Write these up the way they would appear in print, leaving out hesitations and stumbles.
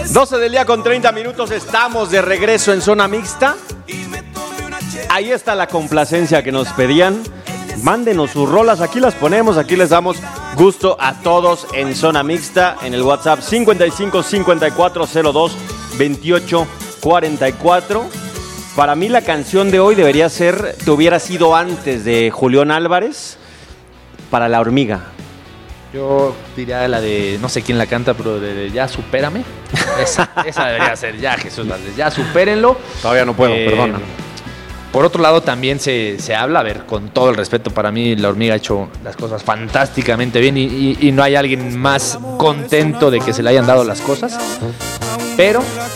12 del día con 30 minutos, estamos de regreso en Zona Mixta. Ahí está la complacencia que nos pedían. Mándenos sus rolas, aquí las ponemos, aquí les damos gusto a todos en Zona Mixta, en el WhatsApp 55 54 02 28 44. Para mí la canción de hoy debería ser Te hubiera sido antes, de Julián Álvarez, para La Hormiga. Yo diría la de, no sé quién la canta, pero de Ya Supérame. Esa debería ser Ya, Jesús, la de Ya Supérenlo. Todavía no puedo, perdona. Por otro lado, también se habla, a ver, con todo el respeto, para mí La Hormiga ha hecho las cosas fantásticamente bien y no hay alguien más contento de que se le hayan dado las cosas. Pero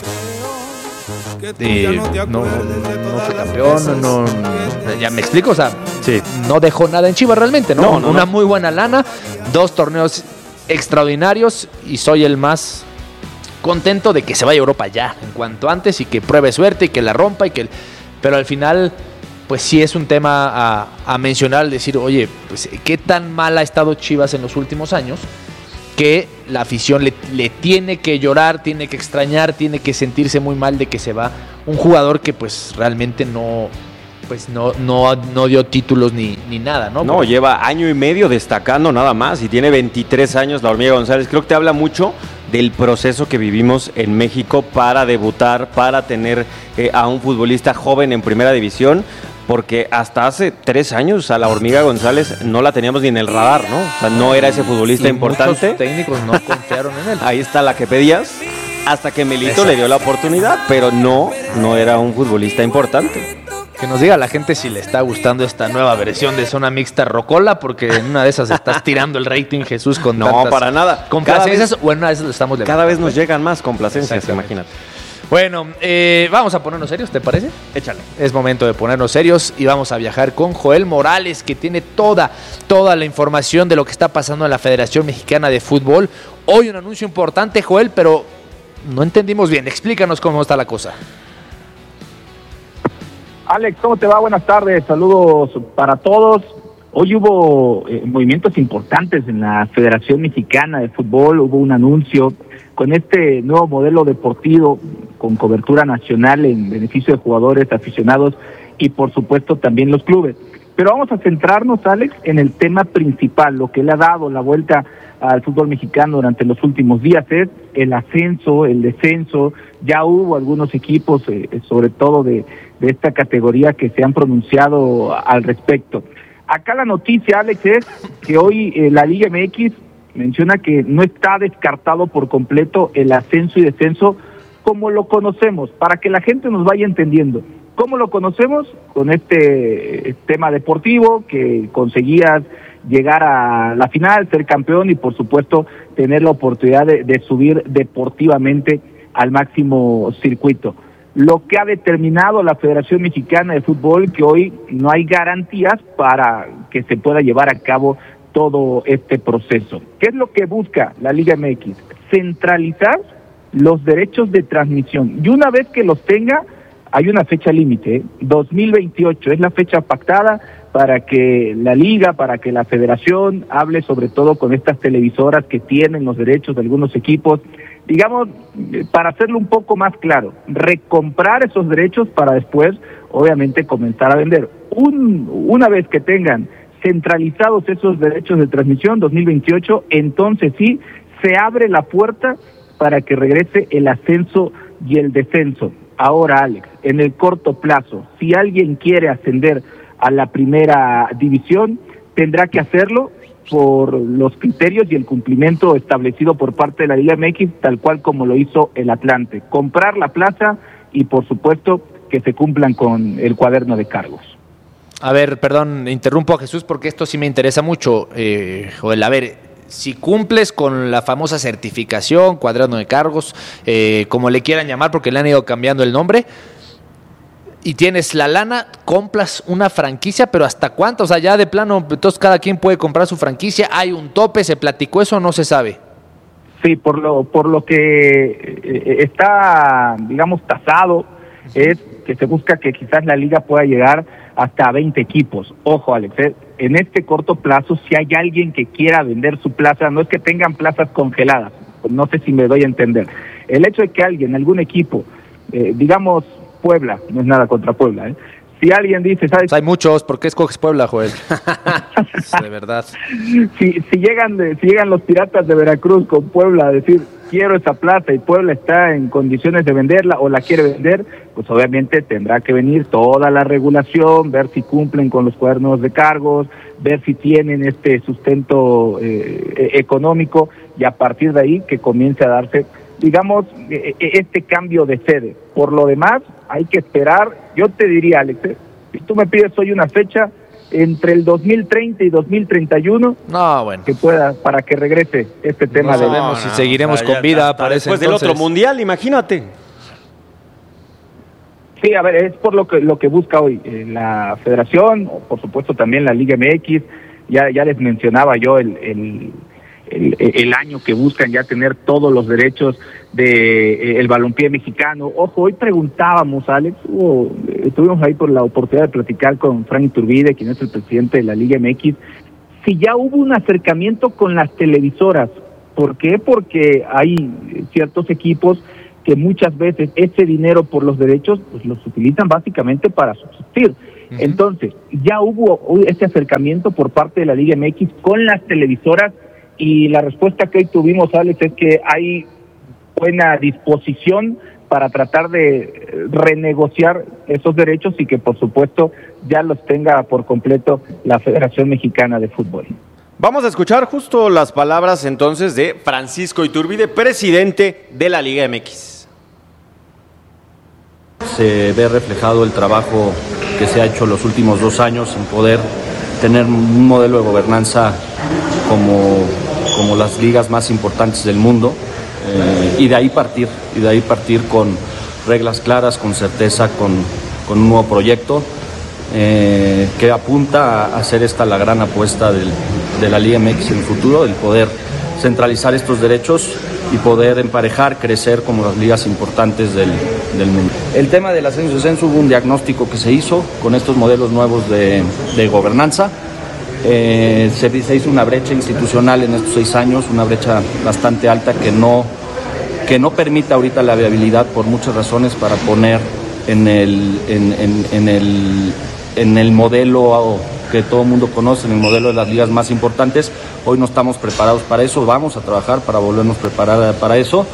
no fue campeón, ya me explico, o sea, sí, no dejó nada en Chivas realmente, ¿no? Una muy buena lana, 2 torneos extraordinarios y soy el más contento de que se vaya a Europa ya, en cuanto antes, y que pruebe suerte y que la rompa pero al final, pues sí es un tema a mencionar, al decir, oye, pues qué tan mal ha estado Chivas en los últimos años, que la afición le tiene que llorar, tiene que extrañar, tiene que sentirse muy mal de que se va un jugador que pues realmente no dio títulos ni nada, ¿no? No, lleva año y medio destacando nada más y tiene 23 años La Hormiga González. Creo que te habla mucho del proceso que vivimos en México para debutar, para tener a un futbolista joven en primera división, porque hasta hace 3 años a La Hormiga González no la teníamos ni en el radar, ¿no? O sea, no era ese futbolista importante. Muchos técnicos no confiaron en él. Ahí está la que pedías, hasta que Melito le dio la oportunidad, pero no era un futbolista importante. Que nos diga la gente si le está gustando esta nueva versión de Zona Mixta Rocola, porque en una de esas estás tirando el rating, Jesús, con no, tantas para nada. complacencias, o en una de esas lo estamos levantando. Cada vez nos llegan más complacencias, imagínate. Bueno, vamos a ponernos serios, ¿te parece? Échale. Es momento de ponernos serios y vamos a viajar con Joel Morales, que tiene toda la información de lo que está pasando en la Federación Mexicana de Fútbol. Hoy un anuncio importante, Joel, pero no entendimos bien. Explícanos cómo está la cosa. Alex, ¿cómo te va? Buenas tardes, saludos para todos. Hoy hubo movimientos importantes en la Federación Mexicana de Fútbol, hubo un anuncio con este nuevo modelo deportivo con cobertura nacional en beneficio de jugadores, aficionados y por supuesto también los clubes. Pero vamos a centrarnos, Alex, en el tema principal, lo que le ha dado la vuelta al fútbol mexicano durante los últimos días es el ascenso, el descenso. Ya hubo algunos equipos, sobre todo de esta categoría, que se han pronunciado al respecto. Acá la noticia, Alex, es que hoy la Liga MX menciona que no está descartado por completo el ascenso y descenso como lo conocemos, para que la gente nos vaya entendiendo. ¿Cómo lo conocemos? Con este tema deportivo, que conseguías llegar a la final, ser campeón y por supuesto tener la oportunidad de subir deportivamente al máximo circuito. Lo que ha determinado la Federación Mexicana de Fútbol, que hoy no hay garantías para que se pueda llevar a cabo todo este proceso. ¿Qué es lo que busca la Liga MX? Centralizar los derechos de transmisión. Y una vez que los tenga, hay una fecha límite, 2028, es la fecha pactada para que la Liga, para que la Federación hable sobre todo con estas televisoras que tienen los derechos de algunos equipos, digamos, para hacerlo un poco más claro, recomprar esos derechos para después, obviamente, comenzar a vender. Una vez que tengan centralizados esos derechos de transmisión, 2028, entonces sí, se abre la puerta para que regrese el ascenso y el descenso. Ahora, Alex, en el corto plazo, si alguien quiere ascender a la primera división, tendrá que hacerlo por los criterios y el cumplimiento establecido por parte de la Liga MX, tal cual como lo hizo el Atlante. Comprar la plaza y, por supuesto, que se cumplan con el cuaderno de cargos. A ver, perdón, interrumpo a Jesús porque esto sí me interesa mucho, Joel. A ver, si cumples con la famosa certificación, cuaderno de cargos, como le quieran llamar porque le han ido cambiando el nombre, y tienes la lana, compras una franquicia, pero ¿hasta cuánto? O sea, ya de plano, entonces cada quien puede comprar su franquicia, ¿hay un tope? ¿Se platicó eso o no se sabe? Sí, por lo que está, digamos, tasado, es que se busca que quizás la liga pueda llegar hasta 20 equipos. Ojo, Alex, en este corto plazo, si hay alguien que quiera vender su plaza, no es que tengan plazas congeladas, no sé si me doy a entender. El hecho de que algún equipo, digamos Puebla, no es nada contra Puebla, si alguien dice, ¿sabes? Hay muchos, ¿por qué escoges Puebla, Joel? De verdad. Si llegan los Piratas de Veracruz con Puebla a decir, quiero esa plaza, y Puebla está en condiciones de venderla o la quiere vender, pues obviamente tendrá que venir toda la regulación, ver si cumplen con los cuadernos de cargos, ver si tienen este sustento económico, y a partir de ahí que comience a darse, digamos, este cambio de sede. Por lo demás, hay que esperar. Yo te diría, Alex, si tú me pides hoy una fecha entre el 2030 y 2031, que pueda, para que regrese este tema. No sabemos si seguiremos con vida para ese después del otro mundial, imagínate. Sí, a ver, es por lo que busca hoy la Federación, o por supuesto también la Liga MX. Ya les mencionaba yo el año que buscan ya tener todos los derechos de el balompié mexicano. Ojo, hoy preguntábamos, Alex, tuvimos ahí por la oportunidad de platicar con Fran Iturbide, quien es el presidente de la Liga MX, si ya hubo un acercamiento con las televisoras. ¿Por qué? Porque hay ciertos equipos que muchas veces ese dinero por los derechos pues los utilizan básicamente para subsistir. Uh-huh. Entonces, ya hubo ese acercamiento por parte de la Liga MX con las televisoras, y la respuesta que hoy tuvimos, Alex, es que hay buena disposición para tratar de renegociar esos derechos y que por supuesto ya los tenga por completo la Federación Mexicana de Fútbol. Vamos a escuchar justo las palabras entonces de Francisco Iturbide, presidente de la Liga MX. Se ve reflejado el trabajo que se ha hecho los últimos 2 años en poder tener un modelo de gobernanza como las ligas más importantes del mundo, y de ahí partir con reglas claras, con certeza, con un nuevo proyecto que apunta a hacer esta la gran apuesta de la Liga MX en el futuro, el poder centralizar estos derechos y poder emparejar, crecer como las ligas importantes del mundo. El tema del ascenso-descenso, hubo un diagnóstico que se hizo con estos modelos nuevos de gobernanza. Se hizo una brecha institucional en estos 6 años, una brecha bastante alta que no permite ahorita la viabilidad por muchas razones para poner en el modelo que todo el mundo conoce, en el modelo de las ligas más importantes. Hoy no estamos preparados para eso, vamos a trabajar para volvernos a preparar para eso,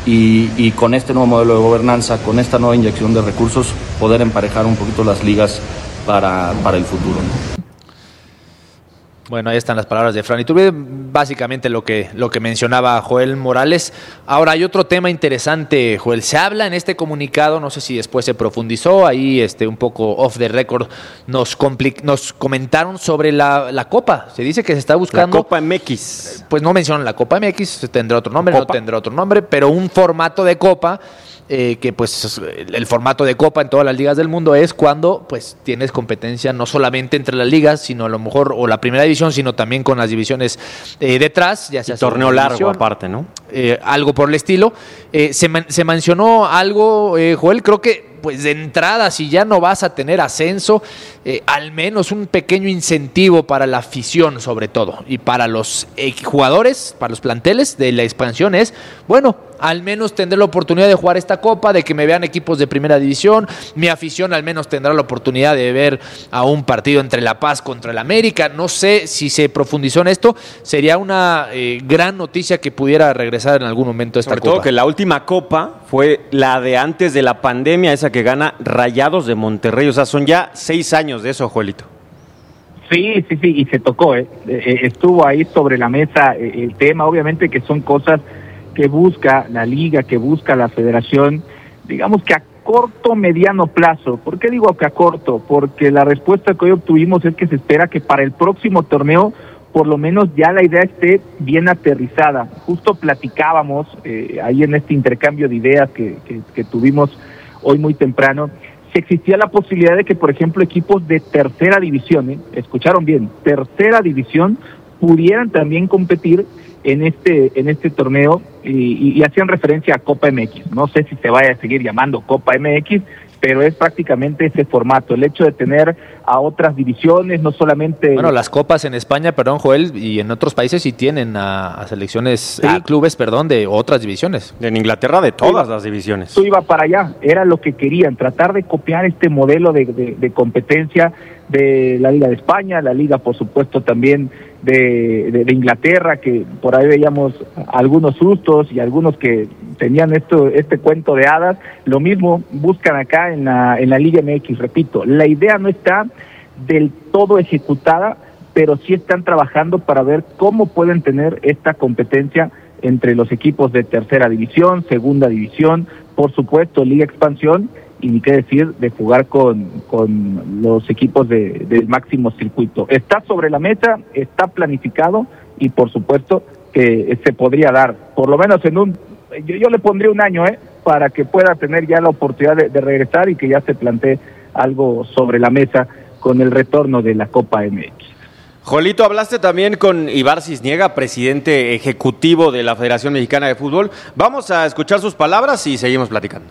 y con este nuevo modelo de gobernanza, con esta nueva inyección de recursos, poder emparejar un poquito las ligas para el futuro, ¿no? Bueno, ahí están las palabras de Fran Iturbide, básicamente lo que mencionaba Joel Morales. Ahora, hay otro tema interesante, Joel. Se habla en este comunicado, no sé si después se profundizó, ahí un poco off the record, nos comentaron sobre la Copa. Se dice que se está buscando... La Copa MX. Pues no mencionan la Copa MX, tendrá otro nombre, no tendrá otro nombre, pero un formato de Copa... que pues el formato de Copa en todas las ligas del mundo es cuando pues tienes competencia no solamente entre las ligas, sino a lo mejor o la primera división, sino también con las divisiones detrás, ya sea torneo largo aparte, ¿no? Algo por el estilo. Se mencionó algo, Joel, creo que pues de entrada, si ya no vas a tener ascenso, al menos un pequeño incentivo para la afición sobre todo, y para los jugadores, para los planteles de la expansión es, bueno, al menos tendré la oportunidad de jugar esta copa, de que me vean equipos de primera división, mi afición al menos tendrá la oportunidad de ver a un partido entre La Paz contra el América. No sé si se profundizó en esto, sería una gran noticia que pudiera regresar en algún momento esta sobre copa. Todo que la última copa fue la de antes de la pandemia, esa que gana Rayados de Monterrey, o sea, son ya 6 años de eso, Joelito. Sí, y se tocó, estuvo ahí sobre la mesa el tema, obviamente que son cosas que busca la liga, que busca la federación, digamos que a corto, mediano plazo. ¿Por qué digo que a corto? Porque la respuesta que hoy obtuvimos es que se espera que para el próximo torneo por lo menos ya la idea esté bien aterrizada. Justo platicábamos ahí en este intercambio de ideas que tuvimos hoy muy temprano, si existía la posibilidad de que, por ejemplo, equipos de tercera división, escucharon bien, tercera división, pudieran también competir en este torneo, y hacían referencia a Copa MX. No sé si se vaya a seguir llamando Copa MX, pero es prácticamente ese formato, el hecho de tener a otras divisiones, no solamente... Bueno, las copas en España, perdón, Joel, y en otros países sí tienen a selecciones, sí, a clubes, perdón, de otras divisiones. En Inglaterra de todas las divisiones. Tú iba para allá, era lo que querían, tratar de copiar este modelo de competencia de la Liga de España, la Liga, por supuesto, también de Inglaterra, que por ahí veíamos algunos sustos y algunos que tenían este cuento de hadas. Lo mismo buscan acá en la Liga MX, repito, la idea no está del todo ejecutada, pero sí están trabajando para ver cómo pueden tener esta competencia entre los equipos de tercera división, segunda división, por supuesto Liga Expansión, y ni qué decir de jugar con los equipos del máximo circuito. Está sobre la mesa, está planificado y por supuesto que se podría dar, por lo menos yo le pondría un año, para que pueda tener ya la oportunidad de regresar y que ya se plantee algo sobre la mesa con el retorno de la Copa MX. Jolito, hablaste también con Ibar Cisniega, presidente ejecutivo de la Federación Mexicana de Fútbol. Vamos a escuchar sus palabras y seguimos platicando.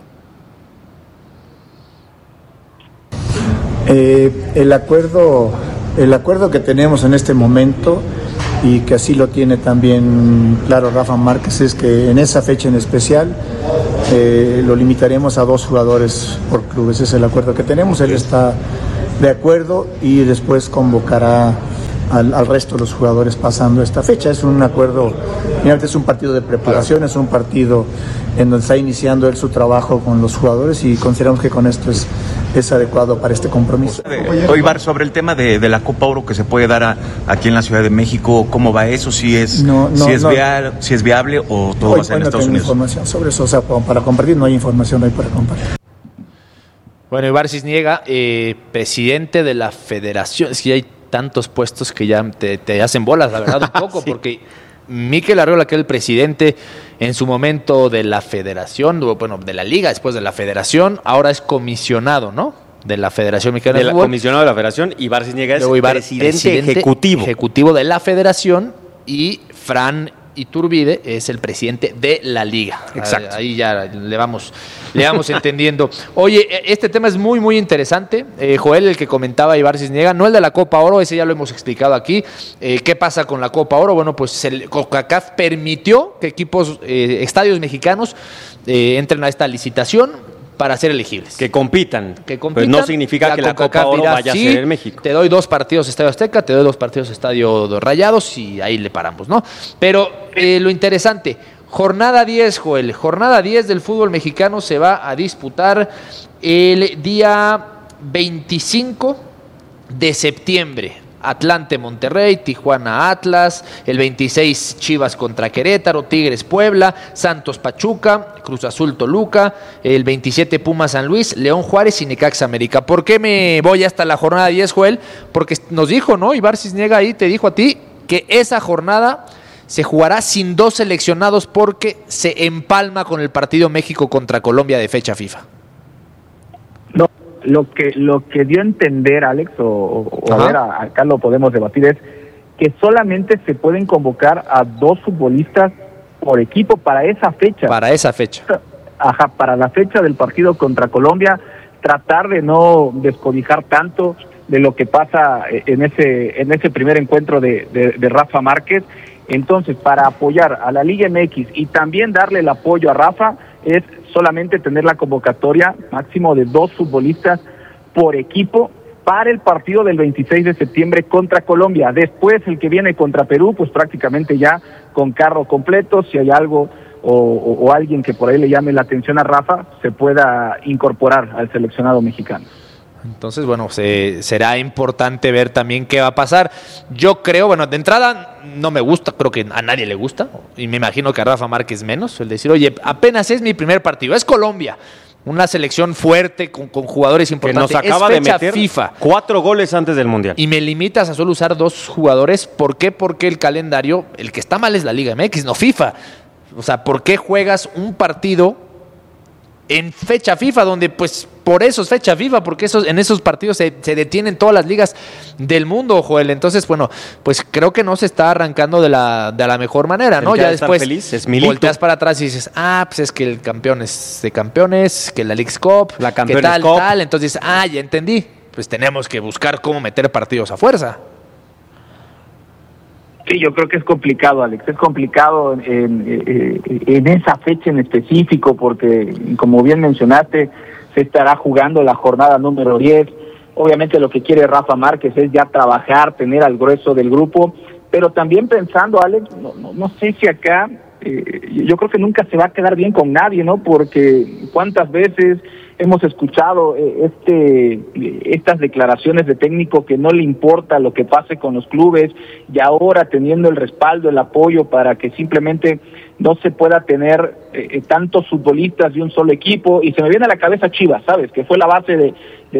El acuerdo que tenemos en este momento, y que así lo tiene también claro Rafa Márquez, es que en esa fecha en especial lo limitaremos a 2 jugadores por club. Ese es el acuerdo que tenemos. Él está de acuerdo y después convocará al resto de los jugadores pasando esta fecha. Es un acuerdo, finalmente es un partido de preparación, es un partido en donde está iniciando él su trabajo con los jugadores y consideramos que con esto es adecuado para este compromiso. Ibar, sobre el tema de la Copa Oro que se puede dar aquí en la Ciudad de México, ¿cómo va eso? ¿Si es viable o todo va a ser en Estados Unidos? Información sobre eso, o sea, para compartir, no hay información ahí para compartir. Bueno, Ibar Cisniega, presidente de la Federación, es que hay tantos puestos que ya te hacen bolas, la verdad, un poco, sí. Porque Mikel Arriola, que era el presidente en su momento de la Federación, bueno, de la Liga, después de la Federación, ahora es comisionado, ¿no? De la Federación Mexicana de Fútbol. Comisionado de la Federación, Ibar Cisniega es presidente ejecutivo de la Federación, y Fran Iturbide es el presidente de la Liga. Exacto. Ahí ya le vamos entendiendo. Oye, este tema es muy, muy interesante. Joel, el que comentaba Ibar Cisniega, no el de la Copa Oro, ese ya lo hemos explicado aquí. ¿Qué pasa con la Copa Oro? Bueno, pues CONCACAF permitió que equipos, estadios mexicanos entren a esta licitación para ser elegibles. Que compitan. Pues no significa que la Copa Oro vaya a ser en México. Te doy 2 partidos Estadio Azteca, te doy 2 partidos Estadio Rayados y ahí le paramos, ¿no? Pero lo interesante, jornada 10, Joel, jornada 10 del fútbol mexicano se va a disputar el día 25 de septiembre. Atlante Monterrey, Tijuana Atlas, el 26 Chivas contra Querétaro, Tigres Puebla, Santos Pachuca, Cruz Azul Toluca, el 27 Pumas San Luis, León Juárez y Necaxa América. ¿Por qué me voy hasta la jornada 10, Joel? Porque nos dijo, ¿no? Ibar Cisniega ahí te dijo a ti que esa jornada se jugará sin 2 seleccionados porque se empalma con el partido México contra Colombia de fecha FIFA. Lo que dio a entender, Alex, o a ver, acá lo podemos debatir, es que solamente se pueden convocar a 2 futbolistas por equipo para esa fecha. Para esa fecha. Ajá, para la fecha del partido contra Colombia, tratar de no descodijar tanto de lo que pasa en ese primer encuentro de Rafa Márquez. Entonces, para apoyar a la Liga MX y también darle el apoyo a Rafa, es solamente tener la convocatoria máximo de 2 futbolistas por equipo para el partido del 26 de septiembre contra Colombia. Después, el que viene contra Perú, pues prácticamente ya con carro completo. Si hay algo o alguien que por ahí le llame la atención a Rafa, se pueda incorporar al seleccionado mexicano. Entonces, bueno, será importante ver también qué va a pasar. Yo creo, bueno, de entrada no me gusta, creo que a nadie le gusta, y me imagino que a Rafa Márquez menos, el decir, oye, apenas es mi primer partido, es Colombia, una selección fuerte, con jugadores importantes. Que nos acaba de meter FIFA. 4 goles antes del Mundial. Y me limitas a solo usar 2 jugadores, ¿por qué? Porque el calendario, el que está mal es la Liga MX, no FIFA. O sea, ¿por qué juegas un partido en fecha FIFA, donde pues por eso es fecha FIFA, porque en esos partidos se detienen todas las ligas del mundo, Joel. Entonces, bueno, pues creo que no se está arrancando de la mejor manera, ¿no? Ya después volteas para atrás y dices, pues es que el campeón es de campeones, que la Leagues Cup, la que Campeones Cup. tal. Entonces, ya entendí. Pues tenemos que buscar cómo meter partidos a fuerza. Sí, yo creo que es complicado, Alex. Es complicado en esa fecha en específico porque, como bien mencionaste, se estará jugando la jornada número 10. Obviamente lo que quiere Rafa Márquez es ya trabajar, tener al grueso del grupo, pero también pensando, Alex, no sé si acá, yo creo que nunca se va a quedar bien con nadie, ¿no? Porque cuántas veces hemos escuchado estas declaraciones de técnico que no le importa lo que pase con los clubes, y ahora teniendo el respaldo, el apoyo para que simplemente no se pueda tener tantos futbolistas de un solo equipo. Y se me viene a la cabeza Chivas, ¿sabes? Que fue la base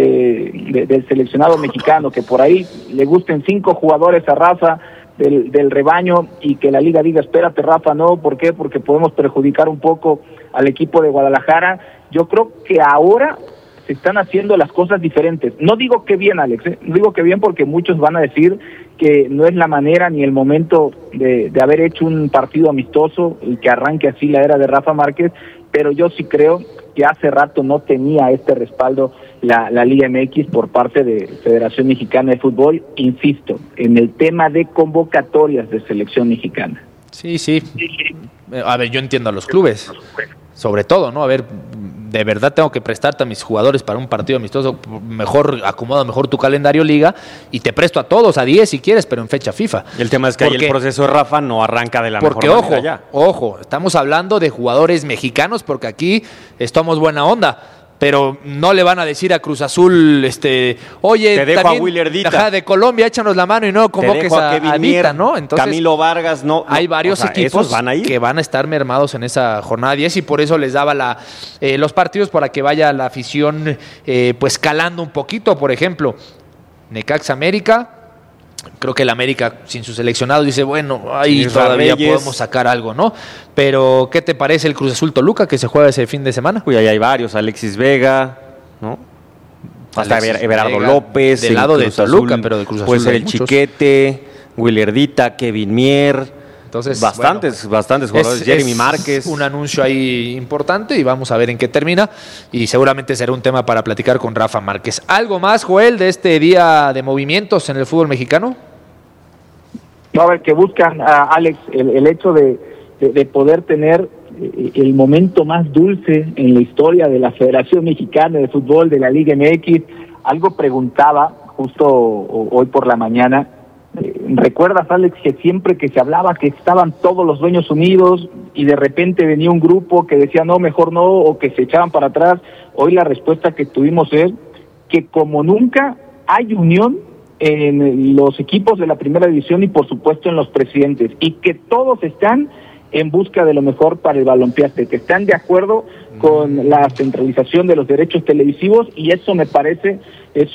del seleccionado mexicano, que por ahí le gusten 5 jugadores a Rafa del rebaño y que la liga diga, espérate Rafa, no, ¿por qué? Porque podemos perjudicar un poco al equipo de Guadalajara. Yo creo que ahora se están haciendo las cosas diferentes. No digo que bien, Alex, no digo que bien porque muchos van a decir que no es la manera ni el momento de haber hecho un partido amistoso y que arranque así la era de Rafa Márquez, pero yo sí creo que hace rato no tenía este respaldo la Liga MX por parte de Federación Mexicana de Fútbol, insisto, en el tema de convocatorias de selección mexicana. Sí. A ver, yo entiendo a los clubes, sobre todo, ¿no? A ver, de verdad tengo que prestarte a mis jugadores para un partido amistoso, acomoda mejor tu calendario liga y te presto a todos, a 10 si quieres, pero en fecha FIFA. El tema es que ahí el proceso de Rafa no arranca de la mejor manera ya. Ojo, estamos hablando de jugadores mexicanos porque aquí estamos buena onda. Pero no le van a decir a Cruz Azul, oye, te dejo también, a Willardita de Colombia, échanos la mano y no convoques a Adita, ¿no? Entonces, Camilo Vargas, no. Hay varios equipos que van a estar mermados en esa jornada 10 y por eso les daba los partidos para que vaya la afición pues calando un poquito. Por ejemplo, Necaxa América. Creo que el América sin su seleccionado dice, bueno, ahí todavía podemos sacar algo, ¿no? Pero, ¿qué te parece el Cruz Azul Toluca que se juega ese fin de semana? Uy, ahí hay varios, Alexis Vega, ¿no? Hasta Everardo López. Del lado de Toluca, pero del Cruz Azul puede ser el Chiquete, Willardita, Kevin Mier. Entonces, bastantes jugadores. Jeremy Márquez. Un anuncio ahí importante y vamos a ver en qué termina. Y seguramente será un tema para platicar con Rafa Márquez. ¿Algo más, Joel, de este día de movimientos en el fútbol mexicano? No, a ver, que buscan, Alex, el hecho de poder tener el momento más dulce en la historia de la Federación Mexicana de Fútbol, de la Liga MX. Algo preguntaba justo hoy por la mañana. ¿Recuerdas, Alex, que siempre que se hablaba que estaban todos los dueños unidos y de repente venía un grupo que decía no, mejor no, o que se echaban para atrás? Hoy la respuesta que tuvimos es que como nunca hay unión en los equipos de la primera división y por supuesto en los presidentes, y que todos están en busca de lo mejor para el balompié, que están de acuerdo con la centralización de los derechos televisivos, y eso me parece es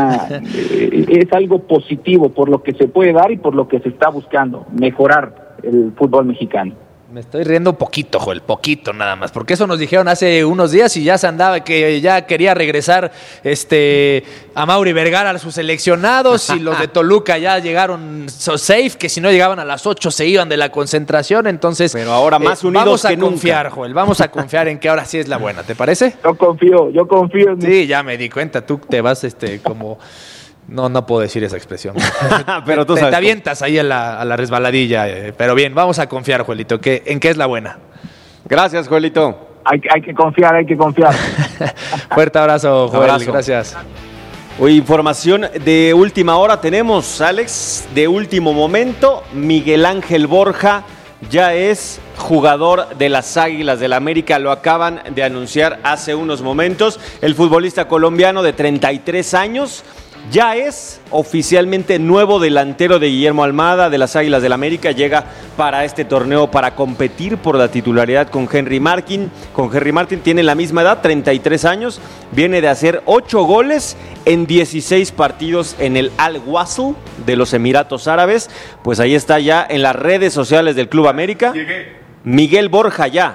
algo positivo por lo que se puede dar y por lo que se está buscando, mejorar el fútbol mexicano. Me estoy riendo poquito, Joel, poquito nada más, porque eso nos dijeron hace unos días y ya se andaba que ya quería regresar a Mauri Vergara a sus seleccionados y los de Toluca ya llegaron safe, que si no llegaban a las 8 se iban de la concentración, entonces pero ahora más unidos que nunca. Vamos a confiar, Joel, vamos a confiar en que ahora sí es la buena, ¿te parece? Yo confío en Sí, ya me di cuenta, tú te vas como... No puedo decir esa expresión. Pero tú sabes. Te avientas ahí a la resbaladilla. Pero bien, vamos a confiar, Joelito. ¿En qué es la buena? Gracias, Joelito. Hay que confiar. Fuerte abrazo, Joel. Abrazo. Gracias. Hoy información de última hora tenemos, Alex, de último momento. Miguel Ángel Borja ya es jugador de las Águilas del América, lo acaban de anunciar hace unos momentos. El futbolista colombiano de 33 años ya es oficialmente nuevo delantero de Guillermo Almada de las Águilas del América. Llega para este torneo para competir por la titularidad con Henry Martin. Tiene la misma edad, 33 años. Viene de hacer 8 goles en 16 partidos en el Al Wasl de los Emiratos Árabes. Pues ahí está ya en las redes sociales del Club América. Miguel Borja ya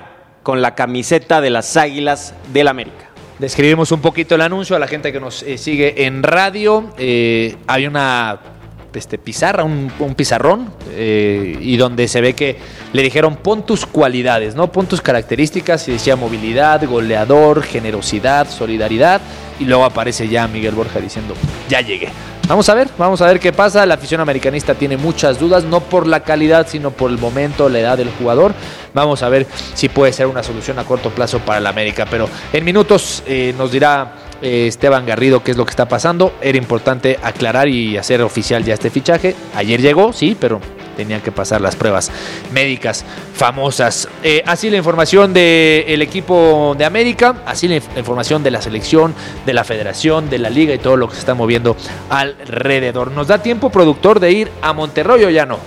con la camiseta de las Águilas del América. Describimos un poquito el anuncio a la gente que nos sigue en radio. Hay una pizarra, un pizarrón, y donde se ve que le dijeron pon tus cualidades, ¿no? Pon tus características, y decía movilidad, goleador, generosidad, solidaridad, y luego aparece ya Miguel Borja diciendo, ya llegué. Vamos a ver qué pasa. La afición americanista tiene muchas dudas, no por la calidad, sino por el momento, la edad del jugador. Vamos a ver si puede ser una solución a corto plazo para el América, pero en minutos nos dirá Esteban Garrido qué es lo que está pasando. Era importante aclarar y hacer oficial ya este fichaje. Ayer llegó, sí, pero tenían que pasar las pruebas médicas famosas. Así la información del equipo de América, así la información de la selección, de la federación, de la liga y todo lo que se está moviendo alrededor. ¿Nos da tiempo, productor, de ir a Monterrey o ya no?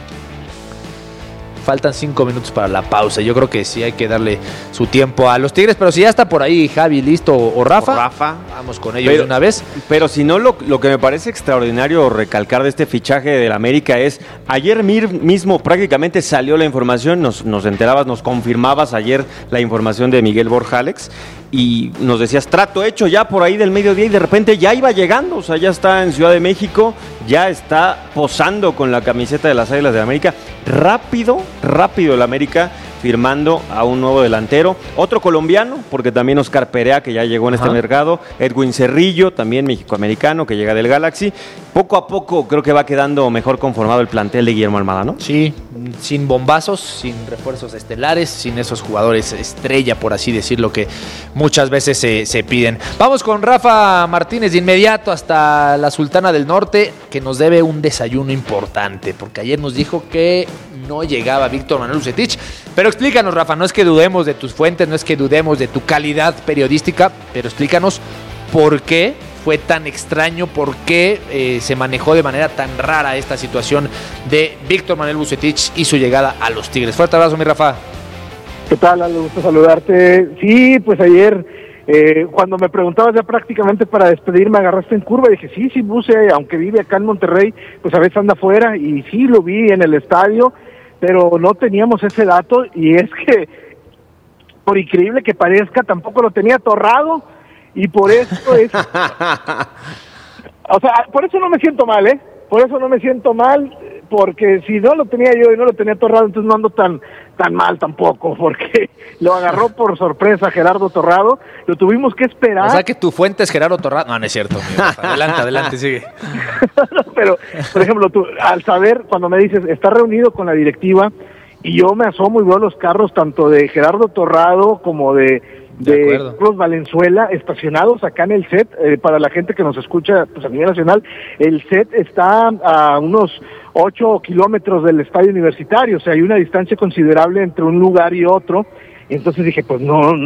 Faltan 5 minutos para la pausa. Yo creo que sí hay que darle su tiempo a los Tigres, pero si ya está por ahí Javi listo o Rafa, vamos con ellos de una vez. Pero si no, lo que me parece extraordinario recalcar de este fichaje del América es, ayer mismo prácticamente salió la información, nos enterabas, nos confirmabas ayer la información de Miguel Borja, Alex, y nos decías, trato hecho ya por ahí del mediodía, y de repente ya iba llegando, o sea, ya está en Ciudad de México, ya está posando con la camiseta de las Águilas de América. Rápido el América firmando a un nuevo delantero, otro colombiano, porque también Oscar Perea, que ya llegó en este mercado, Edwin Cerrillo, también mexicoamericano, que llega del Galaxy. Poco a poco creo que va quedando mejor conformado el plantel de Guillermo Almada, ¿no? Sí, sin bombazos, sin refuerzos estelares, sin esos jugadores estrella, por así decirlo, que muchas veces se piden. Vamos con Rafa Martínez de inmediato hasta la Sultana del Norte, que nos debe un desayuno importante, porque ayer nos dijo que no llegaba Víctor Manuel Vucetich. Pero explícanos, Rafa, no es que dudemos de tus fuentes, no es que dudemos de tu calidad periodística, pero explícanos por qué fue tan extraño, por qué se manejó de manera tan rara esta situación de Víctor Manuel Vucetich y su llegada a los Tigres. Fuerte abrazo, mi Rafa. ¿Qué tal? Me gusta saludarte. Sí, pues ayer, cuando me preguntabas ya prácticamente para despedirme, agarraste en curva y dije, sí, Buce, aunque vive acá en Monterrey, pues a veces anda afuera, y sí, lo vi en el estadio, pero no teníamos ese dato, y es que, por increíble que parezca, tampoco lo tenía Torrado, y por eso es... o sea, por eso no me siento mal, por eso no me siento mal, porque si no lo tenía yo y no lo tenía Torrado, entonces no ando tan mal tampoco, porque lo agarró por sorpresa Gerardo Torrado, lo tuvimos que esperar. O sea que tu fuente es Gerardo Torrado. No es cierto, adelante, sigue. No, pero, por ejemplo, tú, al saber, cuando me dices, está reunido con la directiva, y yo me asomo y veo los carros tanto de Gerardo Torrado como de Carlos Valenzuela estacionados acá en el set, para la gente que nos escucha pues a nivel nacional, el set está a unos 8 kilómetros del estadio universitario, o sea, hay una distancia considerable entre un lugar y otro. Entonces dije, pues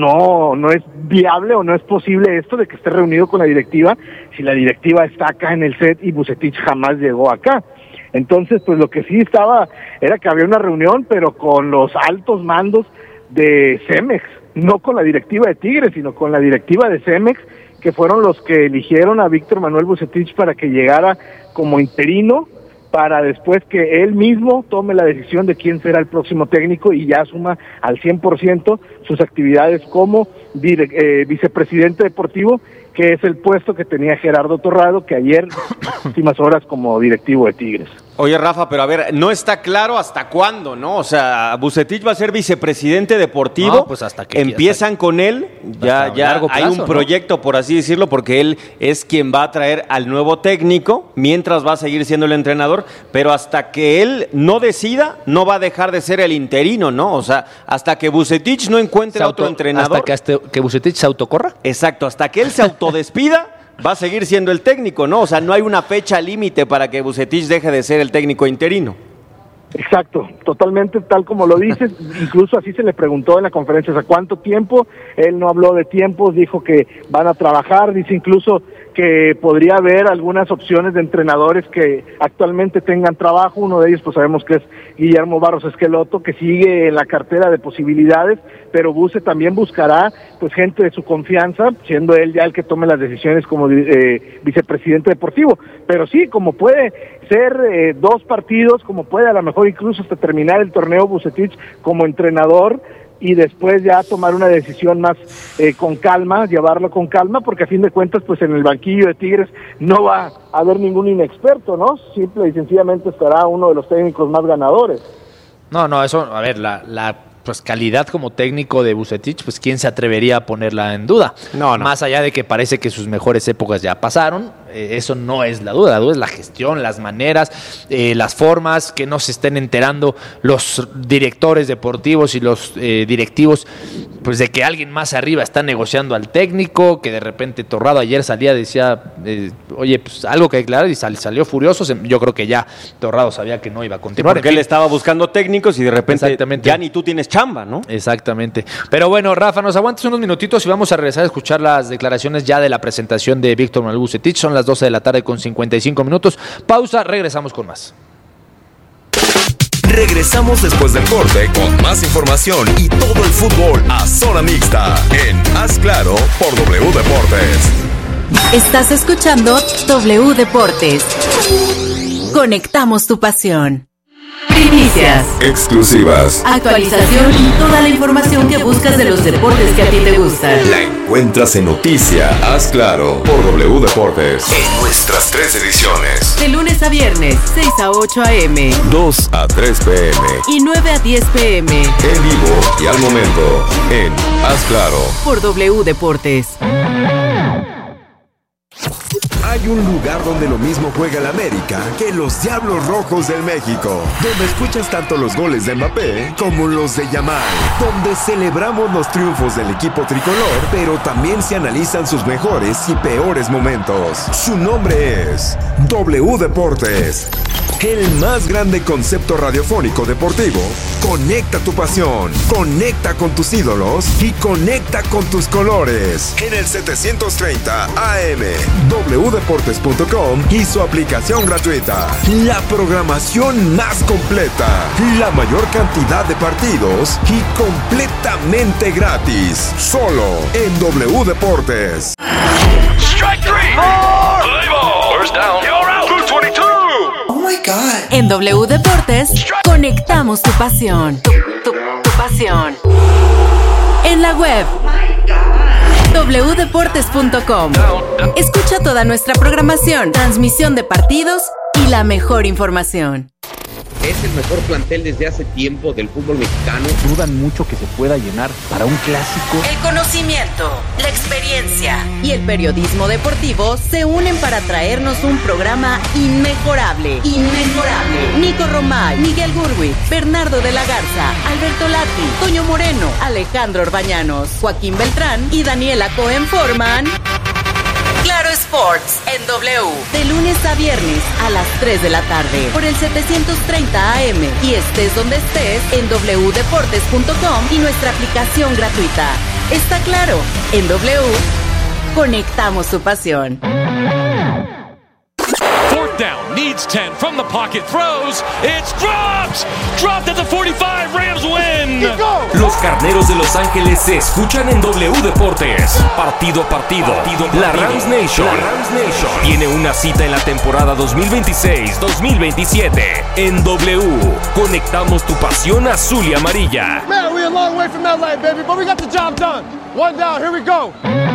no es viable o no es posible esto de que esté reunido con la directiva, si la directiva está acá en el set y Vucetich jamás llegó acá. Entonces, pues lo que sí estaba era que había una reunión, pero con los altos mandos de Cemex, no con la directiva de Tigres, sino con la directiva de Cemex, que fueron los que eligieron a Víctor Manuel Vucetich para que llegara como interino, para después que él mismo tome la decisión de quién será el próximo técnico y ya asuma al 100% sus actividades como vicepresidente deportivo, que es el puesto que tenía Gerardo Torrado, que ayer, últimas horas, como directivo de Tigres. Oye, Rafa, pero a ver, no está claro hasta cuándo, ¿no? O sea, Vucetich va a ser vicepresidente deportivo. No, pues hasta que empiezan con él, ya plazo, hay un proyecto, ¿no? Por así decirlo, porque él es quien va a traer al nuevo técnico, mientras va a seguir siendo el entrenador, pero hasta que él no decida, no va a dejar de ser el interino, ¿no? O sea, hasta que Vucetich no encuentre otro entrenador. ¿Hasta que Vucetich se autocorra? Exacto, hasta que él se autodespida, va a seguir siendo el técnico, ¿no? O sea, no hay una fecha límite para que Vucetich deje de ser el técnico interino. Exacto, totalmente tal como lo dices, incluso así se le preguntó en la conferencia, ¿a cuánto tiempo? Él no habló de tiempos, dijo que van a trabajar, dice incluso que podría haber algunas opciones de entrenadores que actualmente tengan trabajo, uno de ellos pues sabemos que es Guillermo Barros Esqueloto, que sigue en la cartera de posibilidades, pero Buce también buscará pues gente de su confianza, siendo él ya el que tome las decisiones como vicepresidente deportivo, pero sí, como puede ser 2 partidos, como puede a lo mejor incluso hasta terminar el torneo Vucetich como entrenador, y después ya tomar una decisión más con calma, llevarlo con calma, porque a fin de cuentas, pues en el banquillo de Tigres no va a haber ningún inexperto, ¿no? Simple y sencillamente estará uno de los técnicos más ganadores. No, eso, a ver, la pues calidad como técnico de Vucetich, pues quién se atrevería a ponerla en duda. No. Más allá de que parece que sus mejores épocas ya pasaron, eso no es la duda es la gestión, las maneras, las formas, que no se estén enterando los directores deportivos y los directivos, pues de que alguien más arriba está negociando al técnico, que de repente Torrado ayer decía, oye, pues algo que declarar, y salió furioso. Yo creo que ya Torrado sabía que no iba a continuar. Porque él estaba buscando técnicos y de repente ya ni tú tienes chamba, ¿no? Exactamente. Pero bueno, Rafa, nos aguantas unos minutitos y vamos a regresar a escuchar las declaraciones ya de la presentación de Víctor Manuel Vucetich. Son las 12 de la tarde con 55 minutos. Pausa, regresamos con más. Regresamos después del corte con más información y todo el fútbol a zona mixta en Haz Claro por W Deportes. Estás escuchando W Deportes. Conectamos tu pasión. Primicias, exclusivas, actualización y toda la información que buscas de los deportes que a ti te gustan. La encuentras en Noticia Haz Claro por W Deportes en nuestras 3 ediciones. De lunes a viernes, 6 a 8 a.m., 2 a 3 p.m. y 9 a 10 p.m. En vivo y al momento en Haz Claro por W Deportes. Hay un lugar donde lo mismo juega el América que los Diablos Rojos del México, donde escuchas tanto los goles de Mbappé como los de Yamal, donde celebramos los triunfos del equipo tricolor, pero también se analizan sus mejores y peores momentos. Su nombre es W Deportes, el más grande concepto radiofónico deportivo. Conecta tu pasión, conecta con tus ídolos y conecta con tus colores. En el 730 AM, wdeportes.com y su aplicación gratuita. La programación más completa, la mayor cantidad de partidos y completamente gratis. Solo en W Deportes. Strike three. First down. You're out. 222. Oh my God. En W Deportes, conectamos tu pasión. Tu pasión. En la web wdeportes.com. Escucha toda nuestra programación, transmisión de partidos y la mejor información. Es el mejor plantel desde hace tiempo del fútbol mexicano. Dudan mucho que se pueda llenar para un clásico. El conocimiento, la experiencia y el periodismo deportivo se unen para traernos un programa inmejorable. Nico Romay, Miguel Gurwi, Bernardo de la Garza, Alberto Lati, Toño Moreno, Alejandro Orbañanos, Joaquín Beltrán y Daniela Cohen forman Claro Sports en W, de lunes a viernes a las 3 de la tarde por el 730 AM y estés donde estés en wdeportes.com y nuestra aplicación gratuita. Está claro, en W conectamos tu pasión. Fourth down, needs 10 from the pocket, throws, it's dropped at the 45, Rams win. Los Carneros de Los Ángeles se escuchan en W Deportes. Partido a partido. La Rams Nation tiene una cita en la temporada 2026-2027. En W, conectamos tu pasión azul y amarilla. Man, we're a long way from LA, baby, but we got the job done. One down, here we go.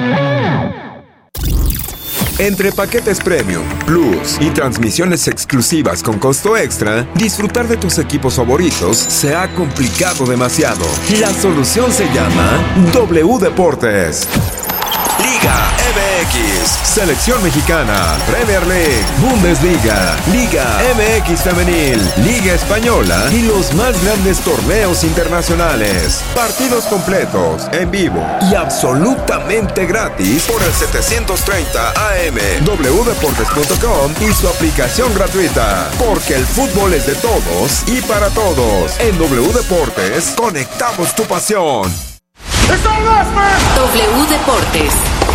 Entre paquetes premium, plus y transmisiones exclusivas con costo extra, disfrutar de tus equipos favoritos se ha complicado demasiado. La solución se llama W Deportes. Liga MX, Selección Mexicana, Premier League, Bundesliga, Liga MX Femenil, Liga Española y los más grandes torneos internacionales. Partidos completos, en vivo y absolutamente gratis por el 730 AM, wdeportes.com y su aplicación gratuita. Porque el fútbol es de todos y para todos. En W Deportes, conectamos tu pasión. W Deportes.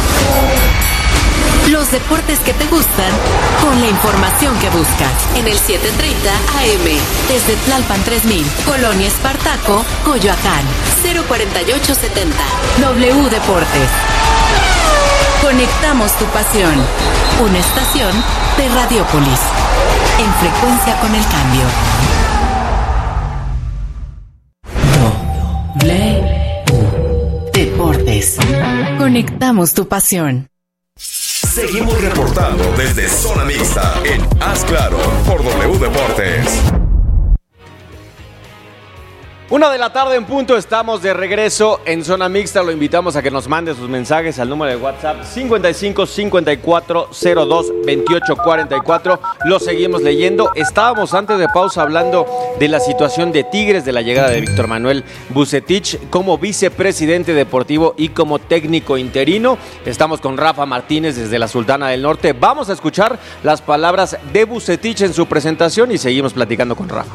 Los deportes que te gustan con la información que buscas. En el 730 AM, desde Tlalpan 3000, Colonia Espartaco, Coyoacán, 04870. W Deportes. Conectamos tu pasión. Una estación de Radiópolis. En frecuencia con el cambio. Doble Deportes. Conectamos tu pasión. Seguimos reportando desde Zona Mixta en Haz Claro por W Deportes. 1 de la tarde en punto, estamos de regreso en Zona Mixta. Lo invitamos a que nos mande sus mensajes al número de WhatsApp 55 54 02 28 44. Lo seguimos leyendo. Estábamos antes de pausa hablando de la situación de Tigres, de la llegada de Víctor Manuel Vucetich como vicepresidente deportivo y como técnico interino. Estamos con Rafa Martínez desde la Sultana del Norte. Vamos a escuchar las palabras de Vucetich en su presentación y seguimos platicando con Rafa.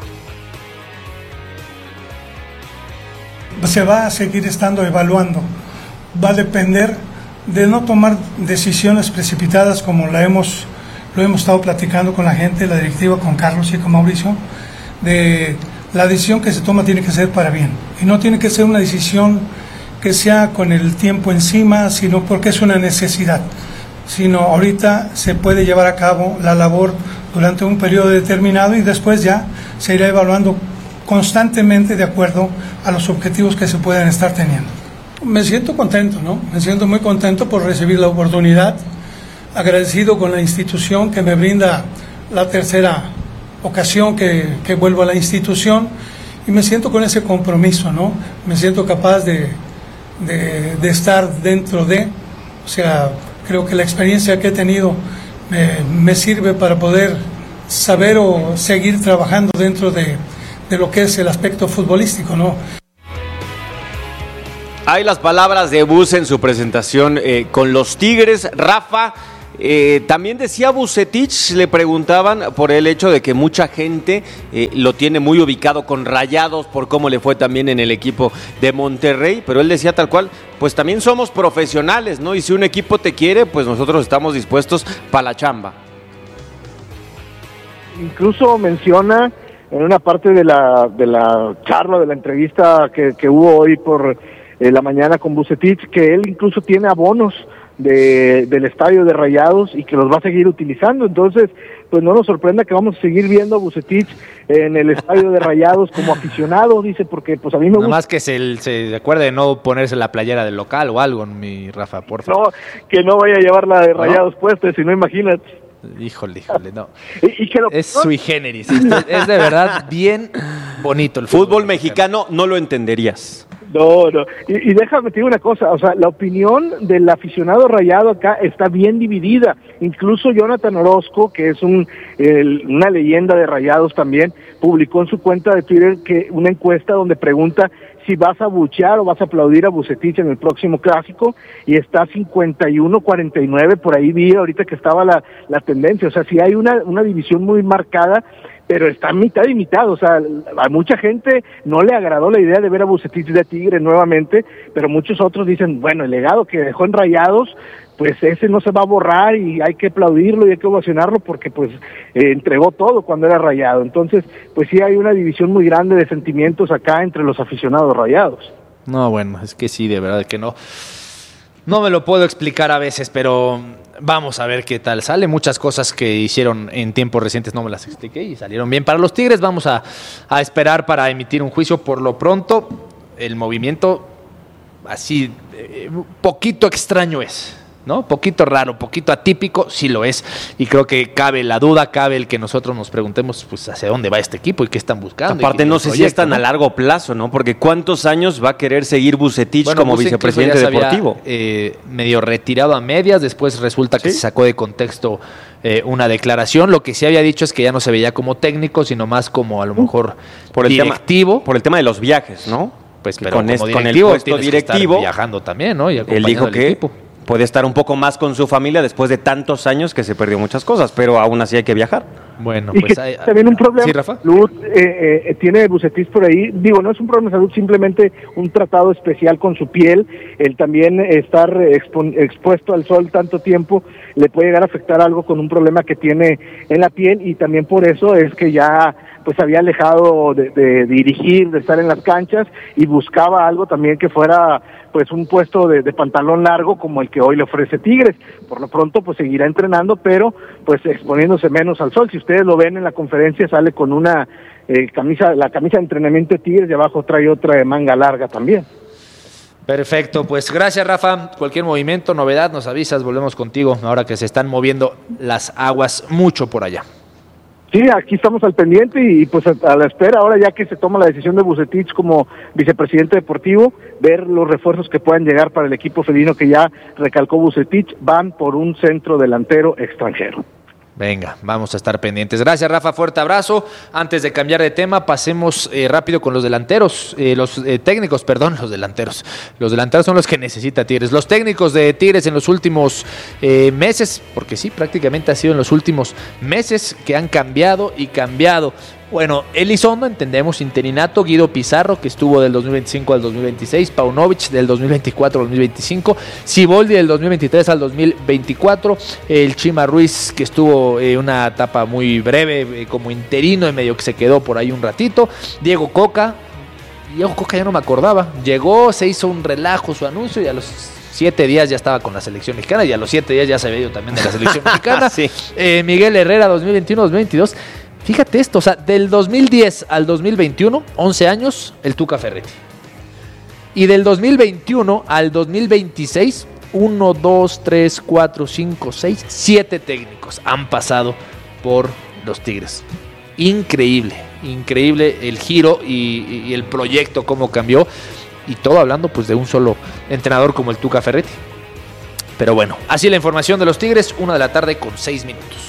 Se va a seguir estando evaluando. Va a depender de no tomar decisiones precipitadas como lo hemos estado platicando con la gente, la directiva, con Carlos y con Mauricio. La decisión que se toma tiene que ser para bien. Y no tiene que ser una decisión que sea con el tiempo encima, sino porque es una necesidad. Sino ahorita se puede llevar a cabo la labor durante un periodo determinado y después ya se irá evaluando constantemente de acuerdo a los objetivos que se pueden estar teniendo. Me siento contento, ¿no? Me siento muy contento por recibir la oportunidad, agradecido con la institución que me brinda la tercera ocasión que vuelvo a la institución y me siento con ese compromiso, ¿no? Me siento capaz de estar dentro de, o sea, creo que la experiencia que he tenido me sirve para poder saber o seguir trabajando dentro de lo que es el aspecto futbolístico, ¿no? Hay las palabras de Bus en su presentación con los Tigres. Rafa, también decía Vucetich, le preguntaban por el hecho de que mucha gente lo tiene muy ubicado con Rayados por cómo le fue también en el equipo de Monterrey, pero él decía tal cual, pues también somos profesionales, ¿no? Y si un equipo te quiere, pues nosotros estamos dispuestos para la chamba. Incluso menciona en una parte de la charla, de la entrevista que hubo hoy por la mañana con Vucetich, que él incluso tiene abonos del estadio de Rayados y que los va a seguir utilizando. Entonces, pues no nos sorprenda que vamos a seguir viendo a Vucetich en el estadio de Rayados como aficionado, dice, porque pues a mí me gusta. Nada más que se acuerde de no ponerse la playera del local o algo, mi Rafa, por favor. No, que no vaya a llevar la de Rayados puesta, si no, imagínate. Híjole, no. Y que es sui generis. Es de verdad bien bonito el fútbol mexicano, no lo entenderías. No. Y déjame decir una cosa, o sea, la opinión del aficionado rayado acá está bien dividida. Incluso Jonathan Orozco, que es una leyenda de Rayados también, publicó en su cuenta de Twitter una encuesta donde pregunta si vas a buchear o vas a aplaudir a Vucetich en el próximo clásico, y está 51-49, por ahí vi ahorita que estaba la tendencia. O sea, sí hay una división muy marcada, pero está mitad y mitad. O sea, a mucha gente no le agradó la idea de ver a Vucetich de Tigre nuevamente, pero muchos otros dicen, bueno, el legado que dejó en Rayados, pues ese no se va a borrar y hay que aplaudirlo y hay que ovacionarlo porque pues entregó todo cuando era Rayado. Entonces, pues sí hay una división muy grande de sentimientos acá entre los aficionados Rayados. No, bueno, es que sí, de verdad que no me lo puedo explicar a veces, pero vamos a ver qué tal sale. Muchas cosas que hicieron en tiempos recientes no me las expliqué y salieron bien para los Tigres. Vamos a esperar para emitir un juicio. Por lo pronto, el movimiento así un poquito extraño es, ¿no? Poquito raro, poquito atípico, sí lo es. Y creo que cabe la duda, cabe el que nosotros nos preguntemos pues hacia dónde va este equipo y qué están buscando. Aparte, no sé si es tan a largo plazo, ¿no? Porque ¿cuántos años va a querer seguir Vucetich como vicepresidente deportivo? Medio retirado a medias, después resulta que se sacó de contexto una declaración. Lo que sí había dicho es que ya no se veía como técnico, sino más como a lo mejor directivo. Por el tema de los viajes, ¿no? Pues, pero con el puesto directivo, viajando también, ¿no? Y él dijo que equipo puede estar un poco más con su familia después de tantos años que se perdió muchas cosas, pero aún así hay que viajar. Bueno, y pues también un problema. ¿Sí, Rafa? Salud, tiene Vucetich por ahí. Digo, no es un problema de salud, simplemente un tratado especial con su piel. El también estar expuesto al sol tanto tiempo le puede llegar a afectar algo con un problema que tiene en la piel, y también por eso es que ya pues había alejado de dirigir, de estar en las canchas, y buscaba algo también que fuera pues un puesto de pantalón largo como el que hoy le ofrece Tigres. Por lo pronto pues seguirá entrenando, pero pues exponiéndose menos al sol. Si ustedes lo ven en la conferencia, sale con una la camisa de entrenamiento de Tigres, y abajo trae otra de manga larga también. Perfecto, pues gracias, Rafa. Cualquier movimiento, novedad, nos avisas, volvemos contigo ahora que se están moviendo las aguas mucho por allá. Sí, aquí estamos al pendiente y pues a la espera, ahora ya que se toma la decisión de Vucetich como vicepresidente deportivo, ver los refuerzos que puedan llegar para el equipo felino que ya recalcó Vucetich, van por un centro delantero extranjero. Venga, vamos a estar pendientes. Gracias, Rafa, fuerte abrazo. Antes de cambiar de tema, pasemos rápido con los delanteros, los delanteros. Los delanteros son los que necesita Tigres. Los técnicos de Tigres en los últimos meses, porque sí, prácticamente ha sido en los últimos meses que han cambiado y cambiado. Bueno, Elizondo, entendemos, interinato, Guido Pizarro, que estuvo del 2025 al 2026, Paunovic del 2024 al 2025, Siboldi del 2023 al 2024, el Chima Ruiz, que estuvo una etapa muy breve como interino y medio que se quedó por ahí un ratito, Diego Coca ya no me acordaba, llegó, se hizo un relajo su anuncio y a los 7 días ya estaba con la selección mexicana y a los 7 días ya se había ido también de la selección mexicana. Sí. Miguel Herrera 2021-2022. Fíjate esto, o sea, del 2010 al 2021, 11 años, el Tuca Ferretti. Y del 2021 al 2026, 1, 2, 3, 4, 5, 6, 7 técnicos han pasado por los Tigres. Increíble el giro y el proyecto, cómo cambió. Y todo hablando pues de un solo entrenador como el Tuca Ferretti. Pero bueno, así la información de los Tigres, 1:00 con 6 minutos.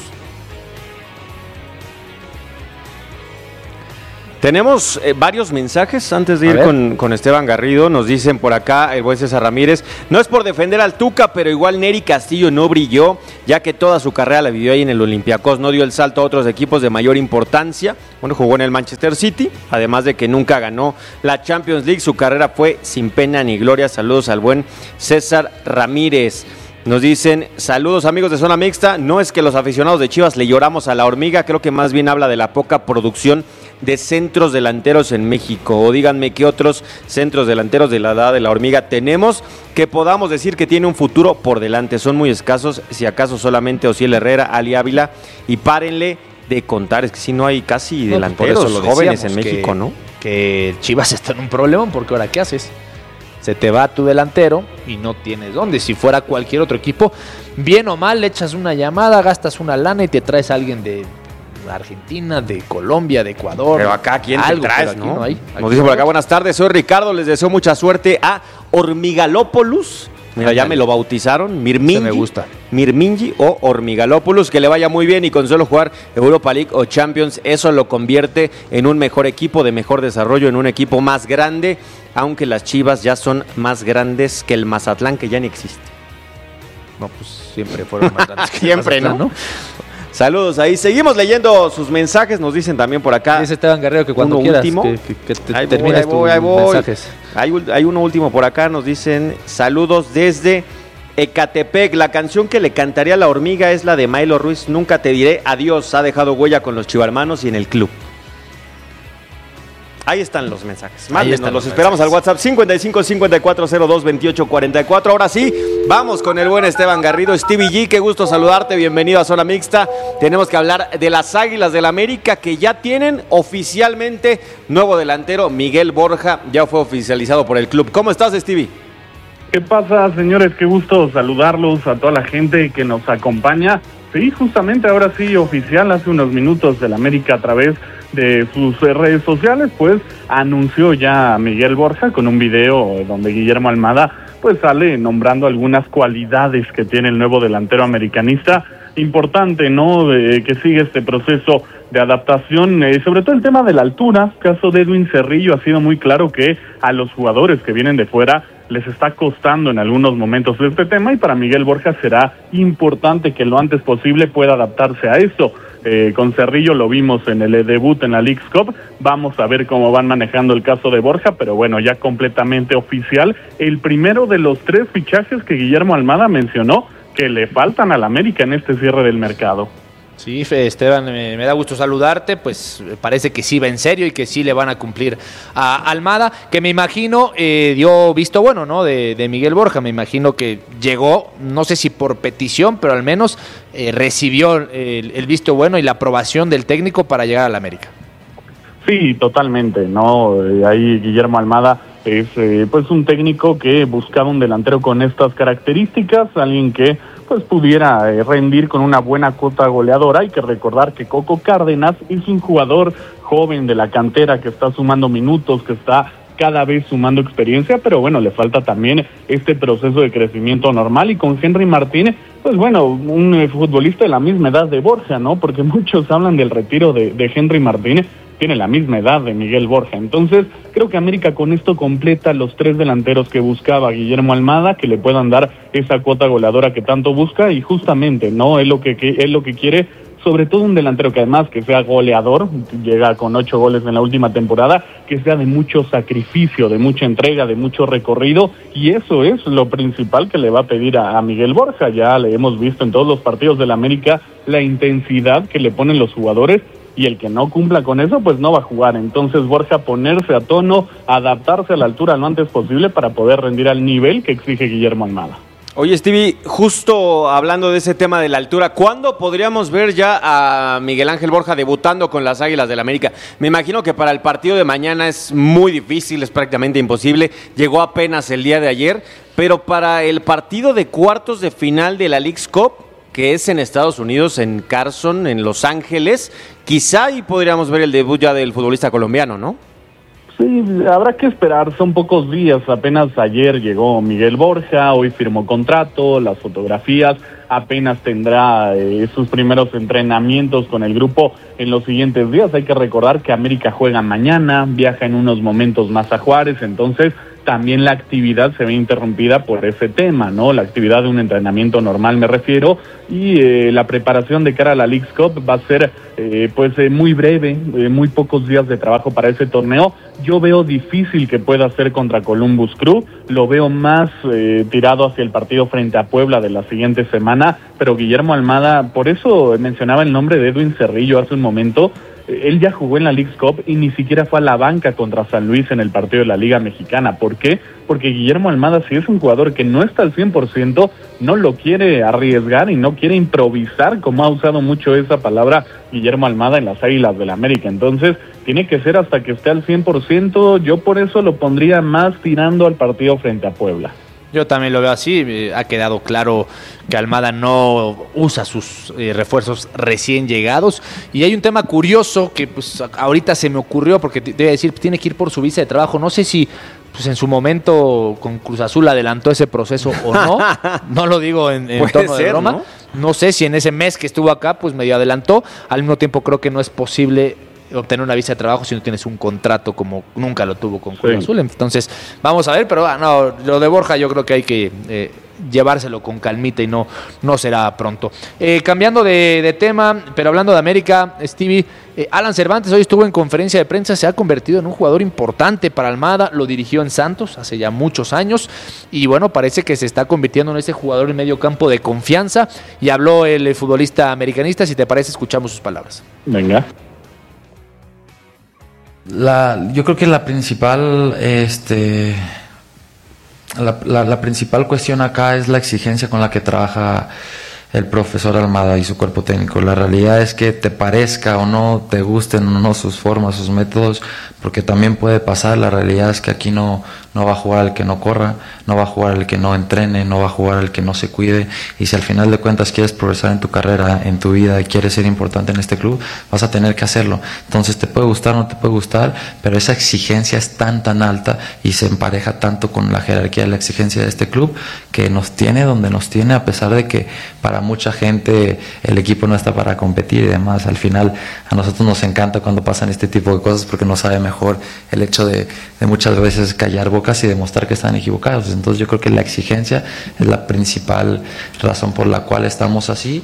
Tenemos varios mensajes antes de ir con Esteban Garrido. Nos dicen por acá el buen César Ramírez: no es por defender al Tuca, pero igual Neri Castillo no brilló, ya que toda su carrera la vivió ahí en el Olympiacos, no dio el salto a otros equipos de mayor importancia. Bueno, jugó en el Manchester City, además de que nunca ganó la Champions League. Su carrera fue sin pena ni gloria. Saludos al buen César Ramírez. Nos dicen: saludos amigos de Zona Mixta. No es que los aficionados de Chivas le lloramos a la hormiga, creo que más bien habla de la poca producción de centros delanteros en México. O díganme qué otros centros delanteros de la edad de la hormiga tenemos que podamos decir que tiene un futuro por delante. Son muy escasos, si acaso solamente Ociel Herrera, Ali Ávila, y párenle de contar, es que si no hay casi delanteros por eso jóvenes en México, ¿no? Que Chivas está en un problema, porque ahora ¿qué haces? Se te va tu delantero y no tienes dónde. Si fuera cualquier otro equipo, bien o mal, le echas una llamada, gastas una lana y te traes a alguien de Argentina, de Colombia, de Ecuador. Pero acá, ¿quién te traes, no? No hay. Nos dice por acá: buenas tardes, soy Ricardo, les deseo mucha suerte a Hormigalópolis. Mira, ya me lo bautizaron, Mirmingi. Me gusta. Mirmingi o Hormigalópolis, que le vaya muy bien y con solo jugar Europa League o Champions, eso lo convierte en un mejor equipo, de mejor desarrollo, en un equipo más grande, aunque las Chivas ya son más grandes que el Mazatlán, que ya ni existe. No, pues siempre fueron más grandes que siempre, Mazatlán, ¿no? Saludos ahí. Seguimos leyendo sus mensajes. Nos dicen también por acá. Dice Esteban Guerrero que cuando quieras último, que termines tus mensajes. Hay uno último por acá. Nos dicen: saludos desde Ecatepec. La canción que le cantaría a la hormiga es la de Maelo Ruiz, Nunca te diré adiós. Ha dejado huella con los chivarmanos y en el club. Ahí están los mensajes. Mándenos, los esperamos al WhatsApp 55-5402-2844. Ahora sí, vamos con el buen Esteban Garrido. Stevie G, qué gusto saludarte. Bienvenido a Zona Mixta. Tenemos que hablar de las Águilas del América, que ya tienen oficialmente nuevo delantero. Miguel Borja ya fue oficializado por el club. ¿Cómo estás, Stevie? ¿Qué pasa, señores? Qué gusto saludarlos, a toda la gente que nos acompaña. Sí, justamente ahora sí, oficial, hace unos minutos del América a través de sus redes sociales, pues anunció ya a Miguel Borja con un video donde Guillermo Almada pues sale nombrando algunas cualidades que tiene el nuevo delantero americanista. Importante, ¿no?, que sigue este proceso de adaptación, sobre todo el tema de la altura. Caso de Edwin Cerrillo, ha sido muy claro que a los jugadores que vienen de fuera les está costando en algunos momentos este tema, y para Miguel Borja será importante que lo antes posible pueda adaptarse a esto. Con Cerrillo lo vimos en el debut en la Leagues Cup. Vamos a ver cómo van manejando el caso de Borja, pero bueno, ya completamente oficial, el primero de los 3 fichajes que Guillermo Almada mencionó que le faltan al América en este cierre del mercado. Sí, Esteban, me da gusto saludarte, pues parece que sí va en serio y que sí le van a cumplir a Almada, que me imagino dio visto bueno, ¿no?, de Miguel Borja. Me imagino que llegó, no sé si por petición, pero al menos recibió el visto bueno y la aprobación del técnico para llegar al América. Sí, totalmente, ¿no? Ahí Guillermo Almada Es pues un técnico que buscaba un delantero con estas características, alguien que pues pudiera rendir con una buena cuota goleadora. Hay que recordar que Coco Cárdenas es un jugador joven de la cantera que está sumando minutos, que está cada vez sumando experiencia, pero bueno, le falta también este proceso de crecimiento normal. Y con Henry Martín, pues bueno, un futbolista de la misma edad de Borja, ¿no? Porque muchos hablan del retiro de Henry Martín, tiene la misma edad de Miguel Borja. Entonces, creo que América con esto completa los 3 delanteros que buscaba Guillermo Almada, que le puedan dar esa cuota goleadora que tanto busca, y justamente, ¿no? Es lo que quiere, sobre todo un delantero que además que sea goleador, llega con 8 goles en la última temporada, que sea de mucho sacrificio, de mucha entrega, de mucho recorrido, y eso es lo principal que le va a pedir a Miguel Borja. Ya le hemos visto en todos los partidos del América la intensidad que le ponen los jugadores, y el que no cumpla con eso, pues no va a jugar. Entonces Borja ponerse a tono, adaptarse a la altura lo antes posible para poder rendir al nivel que exige Guillermo Almada. Oye, Stevie, justo hablando de ese tema de la altura, ¿cuándo podríamos ver ya a Miguel Ángel Borja debutando con las Águilas del América? Me imagino que para el partido de mañana es muy difícil, es prácticamente imposible. Llegó apenas el día de ayer, pero para el partido de cuartos de final de la Leagues Cup, que es en Estados Unidos, en Carson, en Los Ángeles, quizá ahí podríamos ver el debut ya del futbolista colombiano, ¿no? Sí, habrá que esperar, son pocos días, apenas ayer llegó Miguel Borja, hoy firmó contrato, las fotografías, apenas tendrá sus primeros entrenamientos con el grupo en los siguientes días. Hay que recordar que América juega mañana, viaja en unos momentos más a Juárez, entonces también la actividad se ve interrumpida por ese tema, ¿no? La actividad de un entrenamiento normal me refiero, y la preparación de cara a la Leagues Cup va a ser muy breve, muy pocos días de trabajo para ese torneo. Yo veo difícil que pueda ser contra Columbus Crew, lo veo más tirado hacia el partido frente a Puebla de la siguiente semana, pero Guillermo Almada, por eso mencionaba el nombre de Edwin Cerrillo hace un momento. Él ya jugó en la Leagues Cup y ni siquiera fue a la banca contra San Luis en el partido de la Liga Mexicana. ¿Por qué? Porque Guillermo Almada, si es un jugador que no está al 100%, no lo quiere arriesgar y no quiere improvisar, como ha usado mucho esa palabra Guillermo Almada en las Águilas del América. Entonces, tiene que ser hasta que esté al 100%. Yo por eso lo pondría más tirando al partido frente a Puebla. Yo también lo veo así, ha quedado claro que Almada no usa sus refuerzos recién llegados, y hay un tema curioso que pues ahorita se me ocurrió, porque te voy a decir, tiene que ir por su visa de trabajo, no sé si pues en su momento con Cruz Azul adelantó ese proceso o no, no lo digo en tono de broma, ¿no? Sé si en ese mes que estuvo acá pues medio adelantó, al mismo tiempo creo que no es posible obtener una visa de trabajo si no tienes un contrato como nunca lo tuvo con Cruz Azul. Entonces, vamos a ver, pero no, lo de Borja yo creo que hay que llevárselo con calmita y no será pronto. Cambiando de tema, pero hablando de América, Stevie, Alan Cervantes hoy estuvo en conferencia de prensa, se ha convertido en un jugador importante para Almada, lo dirigió en Santos hace ya muchos años y bueno, parece que se está convirtiendo en ese jugador en medio campo de confianza, y habló el futbolista americanista. Si te parece, escuchamos sus palabras. Venga. Yo creo que la principal la principal cuestión acá es la exigencia con la que trabaja el profesor Almada y su cuerpo técnico. La realidad es que te parezca o no, te gusten o no sus formas, sus métodos, porque también puede pasar. La realidad es que aquí no va a jugar el que no corra, no va a jugar el que no entrene, no va a jugar el que no se cuide, y si al final de cuentas quieres progresar en tu carrera, en tu vida, y quieres ser importante en este club, vas a tener que hacerlo. Entonces te puede gustar o no te puede gustar, pero esa exigencia es tan alta y se empareja tanto con la jerarquía de la exigencia de este club, que nos tiene donde nos tiene, a pesar de que para mucha gente el equipo no está para competir y demás. Al final a nosotros nos encanta cuando pasan este tipo de cosas, porque nos sabe mejor el hecho de muchas veces callar bocas y demostrar que están equivocados. Entonces yo creo que la exigencia es la principal razón por la cual estamos así.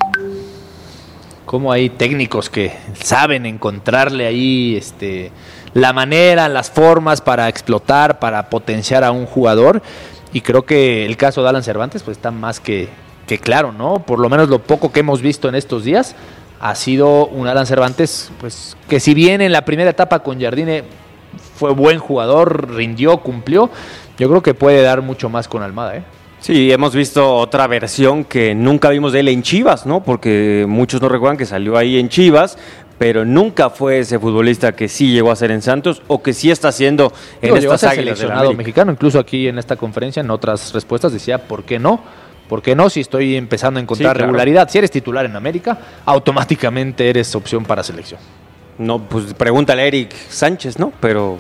Como hay técnicos que saben encontrarle ahí la manera, las formas para explotar, para potenciar a un jugador, y creo que el caso de Alan Cervantes pues está más que claro, ¿no? Por lo menos lo poco que hemos visto en estos días ha sido un Alan Cervantes pues que, si bien en la primera etapa con Jardine fue buen jugador, rindió, cumplió, yo creo que puede dar mucho más con Almada, Sí, hemos visto otra versión que nunca vimos de él en Chivas, ¿no? Porque muchos no recuerdan que salió ahí en Chivas, pero nunca fue ese futbolista que sí llegó a ser en Santos o que sí está haciendo en estas Águilas del América. Mexicano, incluso aquí en esta conferencia, en otras respuestas decía, ¿por qué no? ¿Por qué no? Si estoy empezando a encontrar regularidad. Si eres titular en América, automáticamente eres opción para selección. No, pues pregúntale a Eric Sánchez, ¿no? Pero